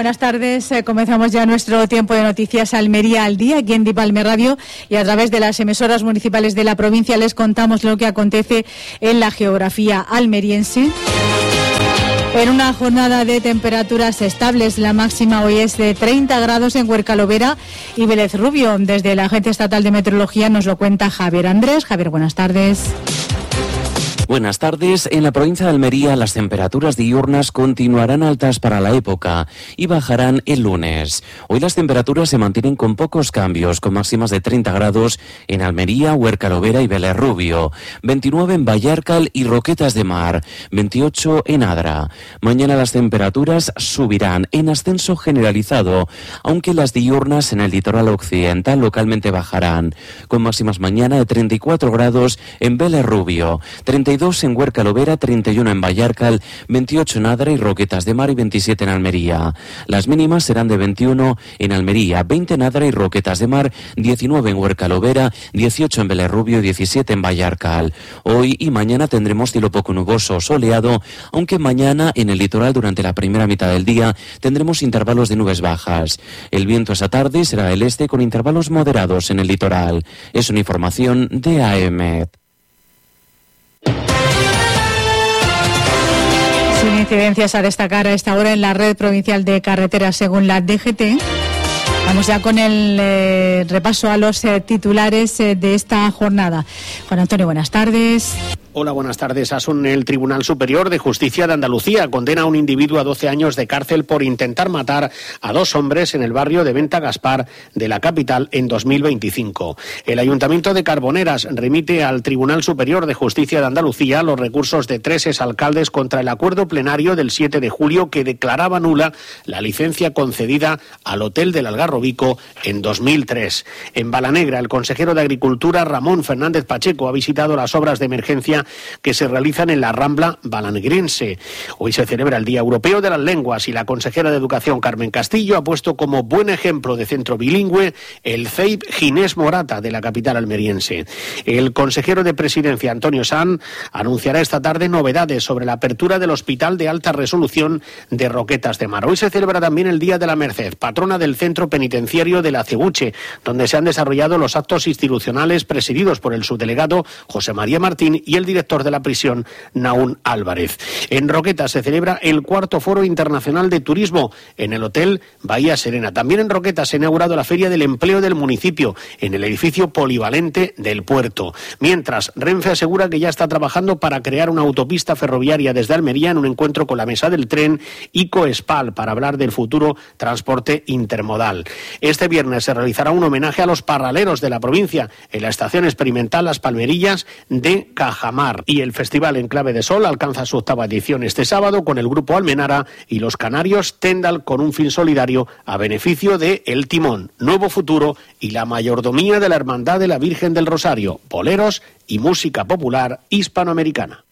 buenas tardes. Comenzamos ya nuestro tiempo de noticias Almería al día, aquí en Dipalme Radio, y a través de las emisoras municipales de la provincia les contamos lo que acontece en la geografía almeriense. En una jornada de temperaturas estables, la máxima hoy es de 30 grados en Huercalovera y Vélez Rubio. Desde la Agencia Estatal de Meteorología nos lo cuenta Javier Andrés. Javier, buenas tardes. Buenas tardes. En la provincia de Almería las temperaturas diurnas continuarán altas para la época y bajarán el lunes. Hoy las temperaturas se mantienen con pocos cambios, con máximas de 30 grados en Almería, Huercalovera y Vélez Rubio, 29 en Vallarcal y Roquetas de Mar, 28 en Adra. Mañana las temperaturas subirán en ascenso generalizado, aunque las diurnas en el litoral occidental localmente bajarán, con máximas mañana de 34 grados en Vélez Rubio, 32 en Huercalovera, 31 en Vallarcal, 28 en Adra y Roquetas de Mar y 27 en Almería. Las mínimas serán de 21 en Almería, 20 en Adra y Roquetas de Mar, 19 en Huercalovera, 18 en Vélez Rubio y 17 en Vallarcal. Hoy y mañana tendremos cielo poco nuboso, soleado, aunque mañana en el litoral durante la primera mitad del día tendremos intervalos de nubes bajas. El viento esta tarde será del este con intervalos moderados en el litoral. Es una información de AEMET. Sin incidencias a destacar a esta hora en la red provincial de carreteras según la DGT. Vamos ya con el repaso a los titulares de esta jornada. Juan Antonio, buenas tardes. Hola, buenas tardes. Asun, el Tribunal Superior de Justicia de Andalucía condena a un individuo a 12 años de cárcel por intentar matar a dos hombres en el barrio de Venta Gaspar de la capital en 2025. El Ayuntamiento de Carboneras remite al Tribunal Superior de Justicia de Andalucía los recursos de 3 exalcaldes contra el acuerdo plenario del 7 de julio que declaraba nula la licencia concedida al Hotel del Algarrobico en 2003. En Balanegra, el consejero de Agricultura, Ramón Fernández Pacheco, ha visitado las obras de emergencia que se realizan en la Rambla balanegrense. Hoy se celebra el Día Europeo de las Lenguas y la consejera de Educación, Carmen Castillo, ha puesto como buen ejemplo de centro bilingüe el CEIP Ginés Morata de la capital almeriense. El consejero de Presidencia, Antonio Sanz, anunciará esta tarde novedades sobre la apertura del Hospital de Alta Resolución de Roquetas de Mar. Hoy se celebra también el Día de la Merced, patrona del Centro Penitenciario de la Cebuche, donde se han desarrollado los actos institucionales presididos por el subdelegado José María Martín y el director de la prisión, Naún Álvarez. En Roquetas se celebra el 4º Foro Internacional de Turismo en el Hotel Bahía Serena. También en Roquetas se ha inaugurado la Feria del Empleo del municipio en el edificio polivalente del puerto. Mientras, Renfe asegura que ya está trabajando para crear una autopista ferroviaria desde Almería en un encuentro con la Mesa del Tren y Coespal para hablar del futuro transporte intermodal. Este viernes se realizará un homenaje a los parraleros de la provincia en la estación experimental Las Palmerillas de Cajamar. Y el Festival en Clave de Sol alcanza su 8ª edición este sábado con el grupo Almenara y los canarios Tendal con un fin solidario a beneficio de El Timón, Nuevo Futuro y la mayordomía de la Hermandad de la Virgen del Rosario, boleros y música popular hispanoamericana.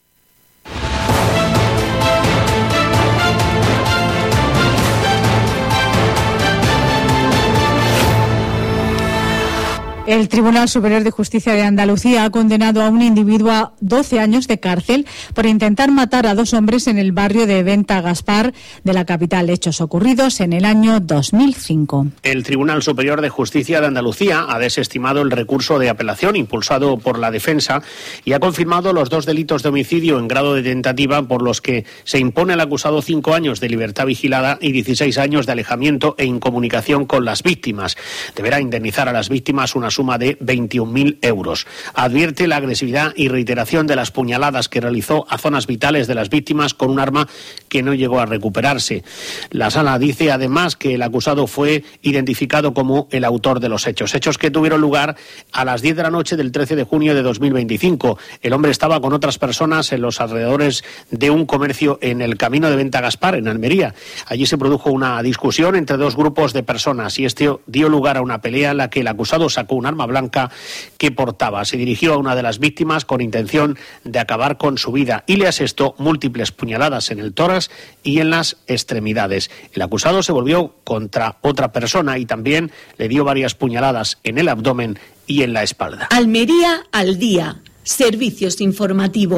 El Tribunal Superior de Justicia de Andalucía ha condenado a un individuo a 12 años de cárcel por intentar matar a dos hombres en el barrio de Venta Gaspar de la capital, hechos ocurridos en el año 2005. El Tribunal Superior de Justicia de Andalucía ha desestimado el recurso de apelación impulsado por la defensa y ha confirmado los 2 delitos de homicidio en grado de tentativa por los que se impone al acusado 5 años de libertad vigilada y 16 años de alejamiento e incomunicación con las víctimas. Deberá indemnizar a las víctimas una suma de 21.000 euros. Advierte la agresividad y reiteración de las puñaladas que realizó a zonas vitales de las víctimas con un arma que no llegó a recuperarse. La sala dice además que el acusado fue identificado como el autor de los hechos que tuvieron lugar a las 10 de la noche del 13 de junio de 2025. El hombre estaba con otras personas en los alrededores de un comercio en el camino de Venta Gaspar, en Almería. Allí se produjo una discusión entre 2 grupos de personas y este dio lugar a una pelea en la que el acusado sacó un arma blanca que portaba. Se dirigió a una de las víctimas con intención de acabar con su vida y le asestó múltiples puñaladas en el tórax y en las extremidades. El acusado se volvió contra otra persona y también le dio varias puñaladas en el abdomen y en la espalda. Almería al día. Servicios informativos.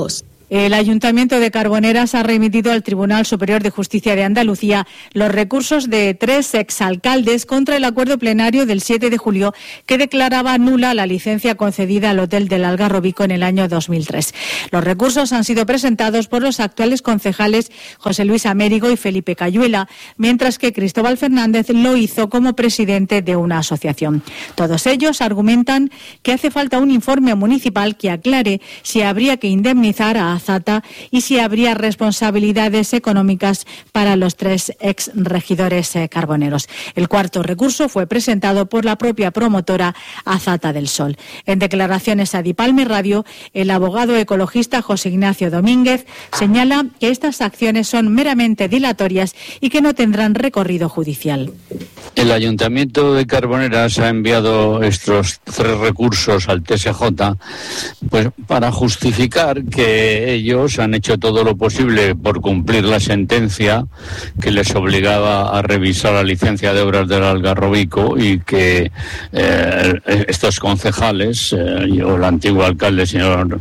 El Ayuntamiento de Carboneras ha remitido al Tribunal Superior de Justicia de Andalucía los recursos de 3 exalcaldes contra el acuerdo plenario del 7 de julio que declaraba nula la licencia concedida al Hotel del Algarrobico en el año 2003. Los recursos han sido presentados por los actuales concejales José Luis Amérigo y Felipe Cayuela, mientras que Cristóbal Fernández lo hizo como presidente de una asociación. Todos ellos argumentan que hace falta un informe municipal que aclare si habría que indemnizar a Azata y si habría responsabilidades económicas para los 3 exregidores carboneros. El cuarto recurso fue presentado por la propia promotora Azata del Sol. En declaraciones a Dipalme Radio, el abogado ecologista José Ignacio Domínguez señala que estas acciones son meramente dilatorias y que no tendrán recorrido judicial. El Ayuntamiento de Carboneras ha enviado estos 3 recursos al TSJ pues para justificar que ellos han hecho todo lo posible por cumplir la sentencia que les obligaba a revisar la licencia de obras del Algarrobico y que estos concejales, o el antiguo alcalde, señor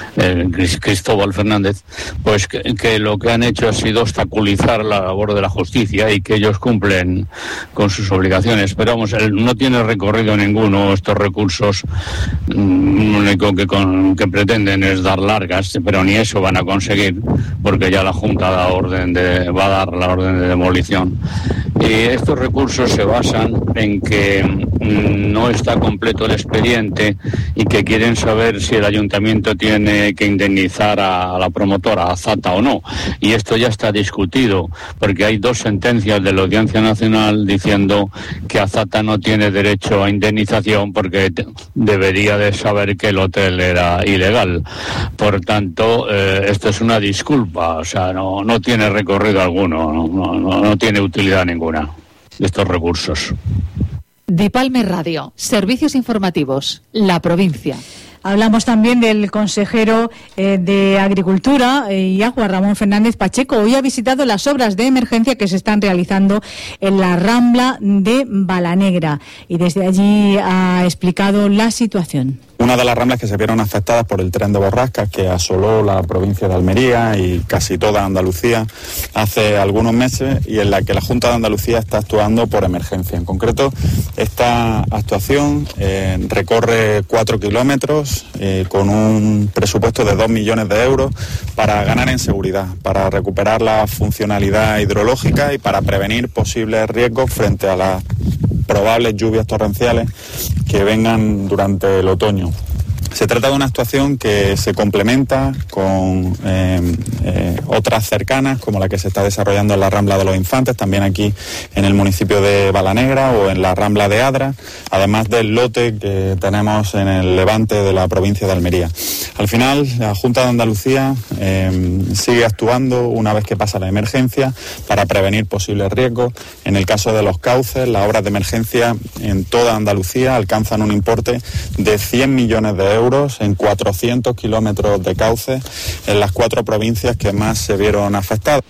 Cristóbal Fernández, pues que lo que han hecho ha sido obstaculizar la labor de la justicia y que ellos cumplen con sus obligaciones. Pero vamos, no tiene recorrido ninguno estos recursos, lo único que pretenden es dar largas, pero ni eso van a conseguir porque ya la Junta va a dar la orden de demolición. Y estos recursos se basan en que no está completo el expediente y que quieren saber si el ayuntamiento tiene que indemnizar a la promotora, a Azata, o no. Y esto ya está discutido porque hay 2 sentencias de la Audiencia Nacional diciendo que Azata no tiene derecho a indemnización porque debería de saber que el hotel era ilegal. Por tanto, esto es una disculpa, o sea, no tiene recorrido alguno, no tiene utilidad ninguna estos recursos. Dipalme Radio, servicios informativos, la provincia. Hablamos también del consejero de Agricultura y Agua, Ramón Fernández Pacheco. Hoy ha visitado las obras de emergencia que se están realizando en la Rambla de Balanegra y desde allí ha explicado la situación. Una de las ramblas que se vieron afectadas por el tren de borrascas que asoló la provincia de Almería y casi toda Andalucía hace algunos meses y en la que la Junta de Andalucía está actuando por emergencia. En concreto, esta actuación recorre 4 kilómetros con un presupuesto de 2 millones de euros para ganar en seguridad, para recuperar la funcionalidad hidrológica y para prevenir posibles riesgos frente a las probables lluvias torrenciales que vengan durante el otoño. Se trata de una actuación que se complementa con otras cercanas, como la que se está desarrollando en la Rambla de los Infantes, también aquí en el municipio de Balanegra o en la Rambla de Adra, además del lote que tenemos en el levante de la provincia de Almería. Al final, la Junta de Andalucía sigue actuando una vez que pasa la emergencia para prevenir posibles riesgos. En el caso de los cauces, las obras de emergencia en toda Andalucía alcanzan un importe de 100 millones de euros en 400 kilómetros de cauces en las 4 provincias que más se vieron afectadas.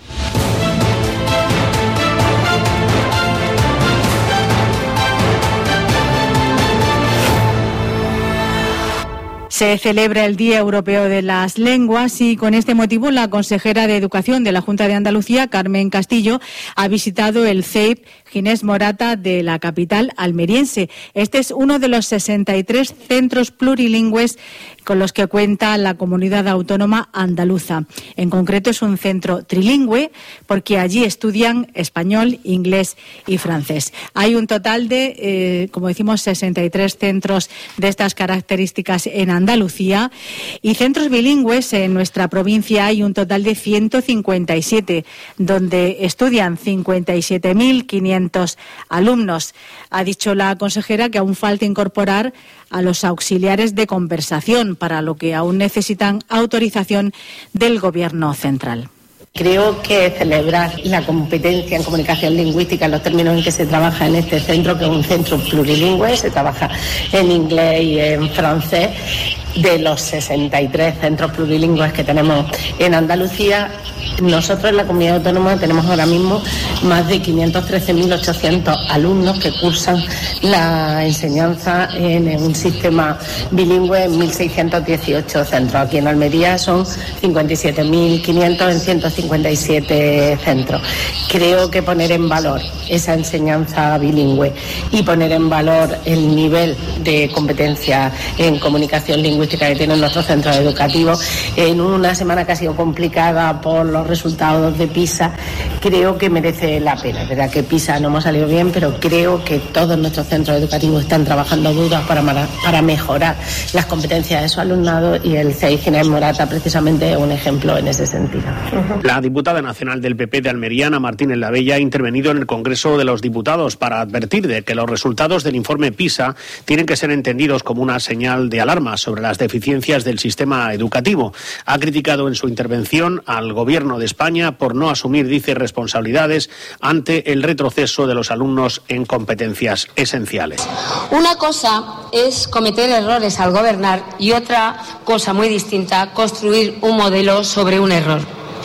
Se celebra el Día Europeo de las Lenguas y con este motivo la consejera de Educación de la Junta de Andalucía, Carmen Castillo, ha visitado el CEIP Ginés Morata de la capital almeriense. Este es uno de los 63 centros plurilingües con los que cuenta la comunidad autónoma andaluza. En concreto es un centro trilingüe porque allí estudian español, inglés y francés. Hay un total de, como decimos, 63 centros de estas características en Andalucía y centros bilingües en nuestra provincia hay un total de 157, donde estudian 57.500 alumnos. Ha dicho la consejera que aún falta incorporar a los auxiliares de conversación, para lo que aún necesitan autorización del Gobierno central. Creo que celebrar la competencia en comunicación lingüística en los términos en que se trabaja en este centro, que es un centro plurilingüe, se trabaja en inglés y en francés, de los 63 centros plurilingües que tenemos en Andalucía, nosotros en la comunidad autónoma tenemos ahora mismo más de 513.800 alumnos que cursan la enseñanza en un sistema bilingüe en 1.618 centros. Aquí en Almería son 57.500 en 157 centros. Creo que poner en valor esa enseñanza bilingüe y poner en valor el nivel de competencia en comunicación lingüística que tienen nuestros centros educativos en una semana que ha sido complicada por los resultados de PISA, creo que merece la pena. Es verdad que PISA no hemos salido bien, pero creo que todos nuestros centros educativos están trabajando duras para mejorar las competencias de su alumnado, y el CEI Ginés Morata precisamente es un ejemplo en ese sentido. La diputada nacional del PP de Almería, Ana Martínez Lavella, ha intervenido en el Congreso de los Diputados para advertir de que los resultados del informe PISA tienen que ser entendidos como una señal de alarma sobre las deficiencias del sistema educativo. Ha criticado en su intervención al Gobierno de España por no asumir, dice, responsabilidades ante el retroceso de los alumnos en competencias esenciales. Una cosa es cometer errores al gobernar y otra cosa muy distinta, construir un modelo sobre un error.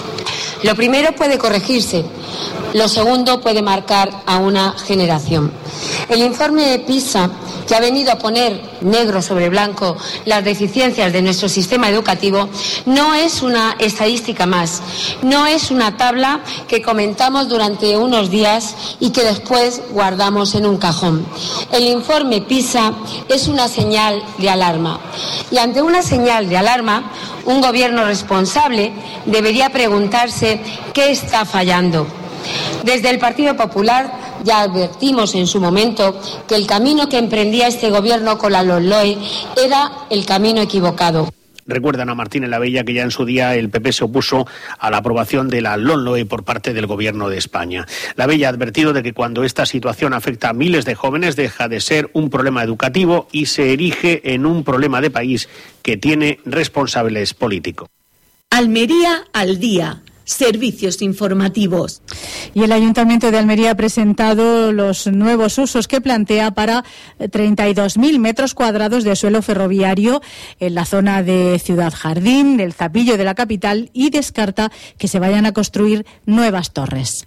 Lo primero puede corregirse, lo segundo puede marcar a una generación. El informe de PISA, que ha venido a poner negro sobre blanco las deficiencias de nuestro sistema educativo, no es una estadística más, no es una tabla que comentamos durante unos días y que después guardamos en un cajón. El informe PISA es una señal de alarma, y ante una señal de alarma, un gobierno responsable debería preguntarse qué está fallando. Desde el Partido Popular ya advertimos en su momento que el camino que emprendía este gobierno con la LOMLOE era el camino equivocado. Recuerdan a Martínez Lavella que ya en su día el PP se opuso a la aprobación de la LOMLOE por parte del Gobierno de España. Lavella ha advertido de que cuando esta situación afecta a miles de jóvenes deja de ser un problema educativo y se erige en un problema de país que tiene responsables políticos. Almería al día. Servicios informativos. Y el Ayuntamiento de Almería ha presentado los nuevos usos que plantea para 32.000 metros cuadrados de suelo ferroviario en la zona de Ciudad Jardín, del Zapillo de la capital, y descarta que se vayan a construir nuevas torres.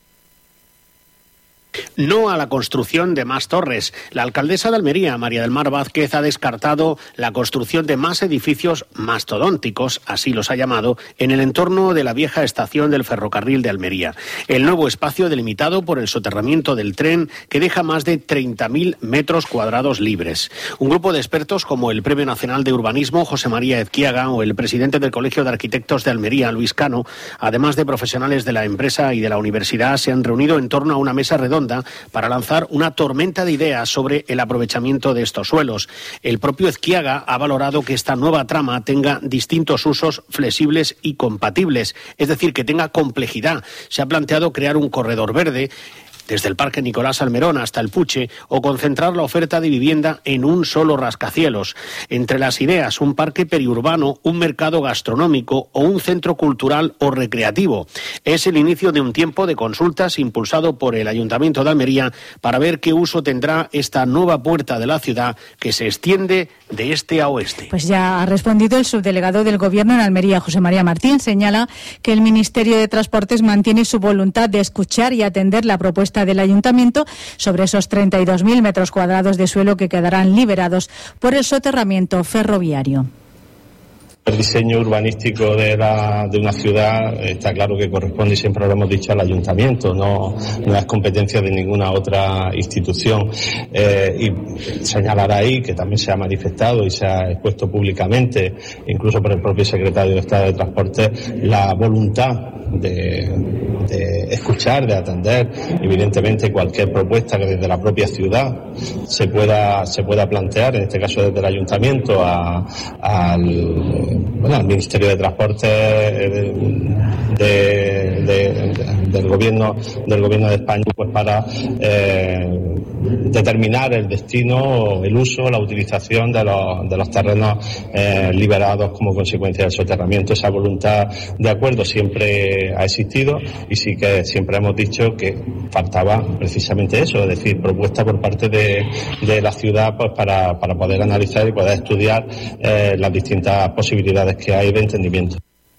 No a la construcción de más torres. La alcaldesa de Almería, María del Mar Vázquez, ha descartado la construcción de más edificios mastodónticos, así los ha llamado, en el entorno de la vieja estación del ferrocarril de Almería. El nuevo espacio delimitado por el soterramiento del tren, que deja más de 30.000 metros cuadrados libres. Un grupo de expertos como el Premio Nacional de Urbanismo, José María Ezquiaga, o el presidente del Colegio de Arquitectos de Almería, Luis Cano, además de profesionales de la empresa y de la universidad, se han reunido en torno a una mesa redonda para lanzar una tormenta de ideas sobre el aprovechamiento de estos suelos. El propio Ezquiaga ha valorado que esta nueva trama tenga distintos usos flexibles y compatibles, es decir, que tenga complejidad. Se ha planteado crear un corredor verde desde el Parque Nicolás Salmerón hasta el Puche, o concentrar la oferta de vivienda en un solo rascacielos. Entre las ideas, un parque periurbano, un mercado gastronómico o un centro cultural o recreativo. Es el inicio de un tiempo de consultas impulsado por el Ayuntamiento de Almería para ver qué uso tendrá esta nueva puerta de la ciudad que se extiende de este a oeste. Pues ya ha respondido el subdelegado del Gobierno en Almería, José María Martín. Señala que el Ministerio de Transportes mantiene su voluntad de escuchar y atender la propuesta del Ayuntamiento sobre esos 32.000 metros cuadrados de suelo que quedarán liberados por el soterramiento ferroviario. El diseño urbanístico de una ciudad está claro que corresponde, y siempre lo hemos dicho, al ayuntamiento, no es competencia de ninguna otra institución. Y señalar ahí que también se ha manifestado y se ha expuesto públicamente, incluso por el propio secretario de Estado de Transporte, la voluntad de escuchar, de atender, evidentemente, cualquier propuesta que desde la propia ciudad se pueda plantear, en este caso desde el ayuntamiento al Ministerio de Transporte del gobierno de España, pues para determinar el destino, el uso, la utilización de los terrenos liberados como consecuencia del soterramiento. Esa voluntad de acuerdo siempre ha existido y sí que siempre hemos dicho que faltaba precisamente eso, es decir, propuesta por parte de la ciudad pues para poder analizar y poder estudiar las distintas posibilidades que hay de entendimiento.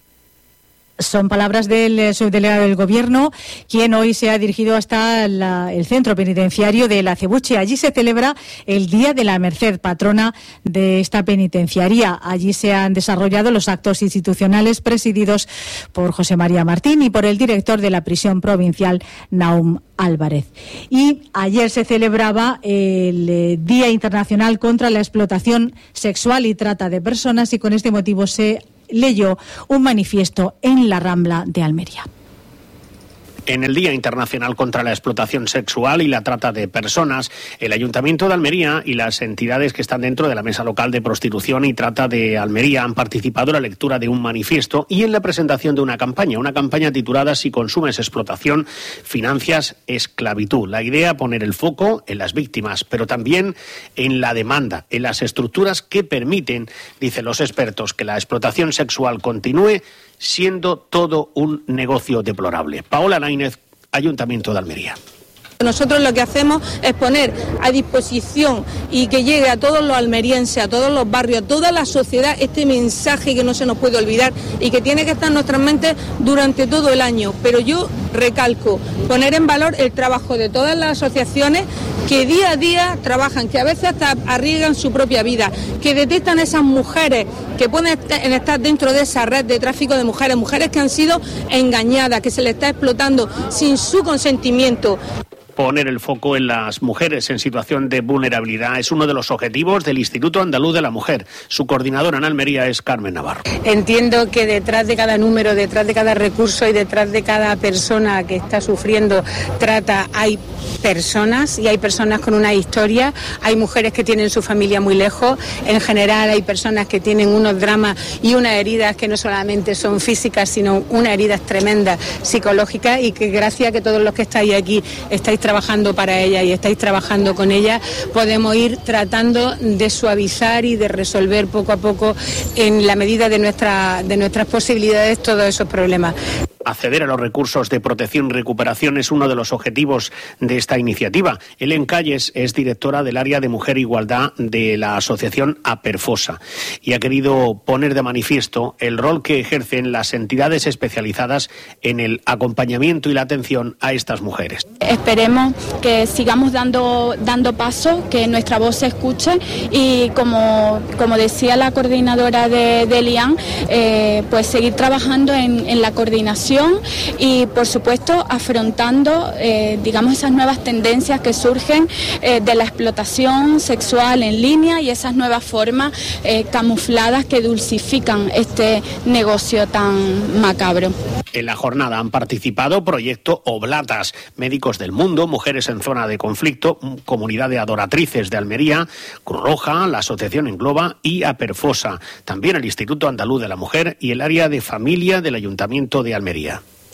Son palabras del subdelegado del Gobierno, quien hoy se ha dirigido hasta el centro penitenciario de La Cebuche. Allí se celebra el Día de la Merced, patrona de esta penitenciaría. Allí se han desarrollado los actos institucionales presididos por José María Martín y por el director de la prisión provincial, Naum Álvarez. Y ayer se celebraba el Día Internacional contra la Explotación Sexual y Trata de Personas, y con este motivo se leyó un manifiesto en la Rambla de Almería. En el Día Internacional contra la Explotación Sexual y la Trata de Personas, el Ayuntamiento de Almería y las entidades que están dentro de la Mesa Local de Prostitución y Trata de Almería han participado en la lectura de un manifiesto y en la presentación de una campaña titulada Si consumes explotación, financias esclavitud. La idea, poner el foco en las víctimas, pero también en la demanda, en las estructuras que permiten, dicen los expertos, que la explotación sexual continúe siendo todo un negocio deplorable. Paola Lainez, Ayuntamiento de Almería. Nosotros lo que hacemos es poner a disposición y que llegue a todos los almerienses, a todos los barrios, a toda la sociedad, este mensaje que no se nos puede olvidar y que tiene que estar en nuestras mentes durante todo el año. Pero yo recalco, poner en valor el trabajo de todas las asociaciones que día a día trabajan, que a veces hasta arriesgan su propia vida, que detectan esas mujeres que pueden estar dentro de esa red de tráfico de mujeres, mujeres que han sido engañadas, que se les está explotando sin su consentimiento. Poner el foco en las mujeres en situación de vulnerabilidad es uno de los objetivos del Instituto Andaluz de la Mujer. Su coordinadora en Almería es Carmen Navarro. Entiendo que detrás de cada número, detrás de cada recurso y detrás de cada persona que está sufriendo trata hay personas, y hay personas con una historia, hay mujeres que tienen su familia muy lejos, en general hay personas que tienen unos dramas y unas heridas que no solamente son físicas, sino unas heridas tremendas psicológicas, y que gracias a que todos los que estáis aquí estáis trabajando para ellas y estáis trabajando con ellas, podemos ir tratando de suavizar y de resolver poco a poco, en la medida de nuestras posibilidades, todos esos problemas. Acceder a los recursos de protección y recuperación es uno de los objetivos de esta iniciativa. Helen Calles es directora del área de Mujer e Igualdad de la asociación Aperfosa y ha querido poner de manifiesto el rol que ejercen las entidades especializadas en el acompañamiento y la atención a estas mujeres. Esperemos que sigamos dando paso, que nuestra voz se escuche y como decía la coordinadora de LIAN, pues seguir trabajando en la coordinación y, por supuesto, afrontando, esas nuevas tendencias que surgen de la explotación sexual en línea y esas nuevas formas camufladas que dulcifican este negocio tan macabro. En la jornada han participado Proyecto Oblatas, Médicos del Mundo, Mujeres en Zona de Conflicto, Comunidad de Adoratrices de Almería, Cruz Roja, la Asociación Engloba y Aperfosa. También el Instituto Andaluz de la Mujer y el área de familia del Ayuntamiento de Almería.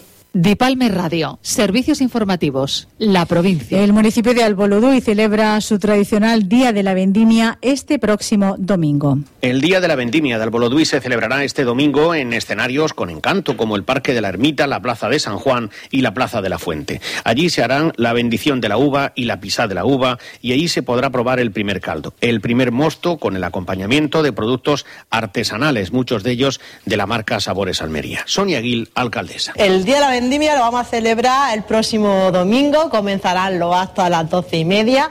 Dipalme Radio, servicios informativos, la provincia. El municipio de Alboludui celebra su tradicional Día de la Vendimia este próximo domingo. El Día de la Vendimia de Alboludui se celebrará este domingo en escenarios con encanto como el Parque de la Ermita, la Plaza de San Juan y la Plaza de la Fuente. Allí se harán la bendición de la uva y la pisada de la uva, y allí se podrá probar el primer caldo, el primer mosto con el acompañamiento de productos artesanales, muchos de ellos de la marca Sabores Almería. Sonia Gil, alcaldesa. El Día de la Vendimia lo vamos a celebrar el próximo domingo, comenzarán los actos a las 12:30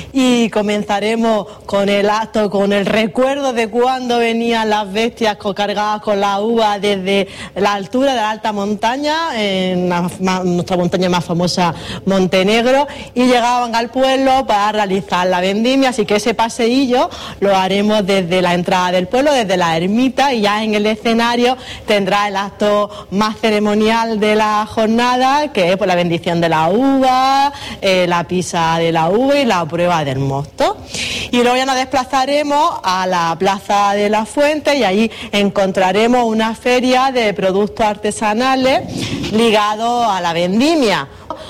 y comenzaremos con el acto, con el recuerdo de cuando venían las bestias cargadas con la uva desde la altura de la alta montaña, en nuestra montaña más famosa, Montenegro, y llegaban al pueblo para realizar la vendimia, así que ese paseillo lo haremos desde la entrada del pueblo, desde la ermita, y ya en el escenario tendrá el acto más ceremonial de la jornada, que es la bendición de la uva, la pisa de la uva y la prueba del mosto. Y luego ya nos desplazaremos a la Plaza de la Fuente y allí encontraremos una feria de productos artesanales ligados a la vendimia.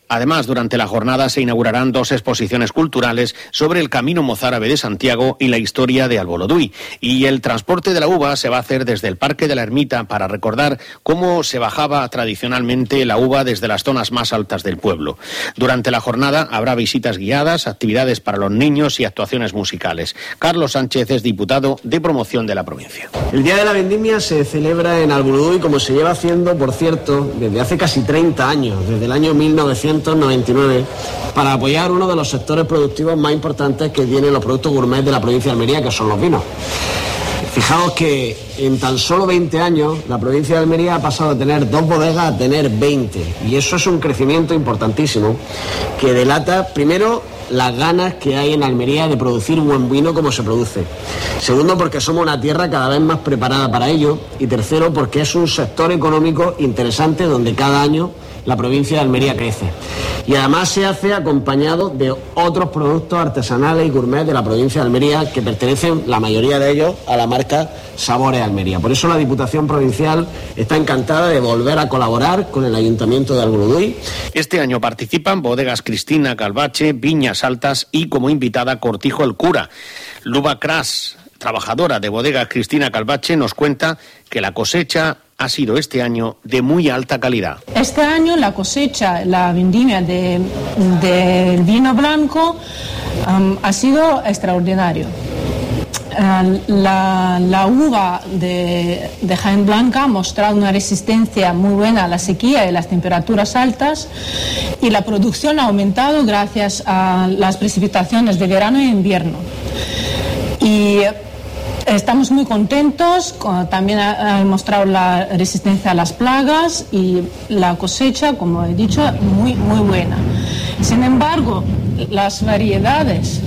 Además, durante la jornada se inaugurarán 2 exposiciones culturales sobre el camino mozárabe de Santiago y la historia de Alboloduy. Y el transporte de la uva se va a hacer desde el Parque de la Ermita para recordar cómo se bajaba tradicionalmente la uva desde las zonas más altas del pueblo. Durante la jornada habrá visitas guiadas, actividades para los niños y actuaciones musicales. Carlos Sánchez es diputado de promoción de la provincia. El Día de la Vendimia se celebra en Alboloduy, como se lleva haciendo, por cierto, desde hace casi 30 años, desde el año 1999, para apoyar uno de los sectores productivos más importantes que tienen los productos gourmet de la provincia de Almería, que son los vinos. Fijaos que en tan solo 20 años la provincia de Almería ha pasado de tener 2 bodegas a tener 20, y eso es un crecimiento importantísimo que delata, primero, las ganas que hay en Almería de producir buen vino como se produce. Segundo, porque somos una tierra cada vez más preparada para ello. Y tercero, porque es un sector económico interesante donde cada año la provincia de Almería crece. Y además se hace acompañado de otros productos artesanales y gourmet de la provincia de Almería, que pertenecen, la mayoría de ellos, a la marca Sabores Almería. Por eso la Diputación Provincial está encantada de volver a colaborar con el Ayuntamiento de Alboloduy. Este año participan bodegas Cristina Calvache, Viñas Altas y, como invitada, Cortijo el Cura. Luba Cras, trabajadora de bodegas Cristina Calvache, nos cuenta que la cosecha ha sido este año de muy alta calidad. Este año la cosecha, la vendimia del vino blanco ha sido extraordinario. La uva de Jaén Blanca ha mostrado una resistencia muy buena a la sequía y las temperaturas altas, y la producción ha aumentado gracias a las precipitaciones de verano e invierno. Y estamos muy contentos, también ha mostrado la resistencia a las plagas y la cosecha, como he dicho, muy buena. Sin embargo, las variedades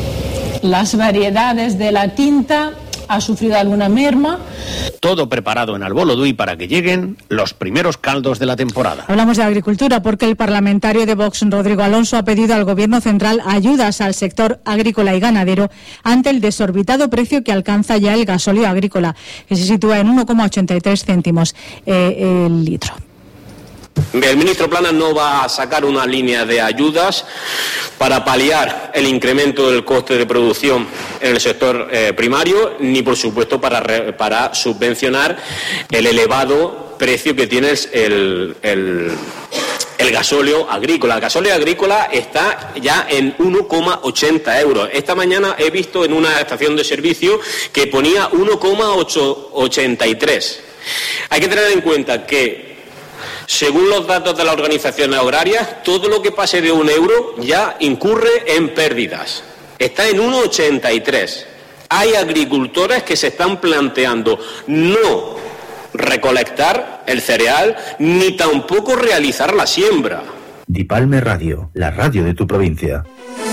de la tinta ha sufrido alguna merma. Todo preparado en Alboloduy para que lleguen los primeros caldos de la temporada. Hablamos de agricultura porque el parlamentario de Vox, Rodrigo Alonso, ha pedido al Gobierno central ayudas al sector agrícola y ganadero ante el desorbitado precio que alcanza ya el gasóleo agrícola, que se sitúa en 1,83 céntimos el litro. El ministro Planas no va a sacar una línea de ayudas para paliar el incremento del coste de producción en el sector primario, ni por supuesto para subvencionar el elevado precio que tiene el gasóleo agrícola. El gasóleo agrícola está ya en 1,80 euros. Esta mañana he visto en una estación de servicio que ponía 1,83. Hay que tener en cuenta que, según los datos de las organizaciones agrarias, todo lo que pase de 1 euro ya incurre en pérdidas. Está en 1,83. Hay agricultores que se están planteando no recolectar el cereal ni tampoco realizar la siembra. Dipalme Radio, la radio de tu provincia.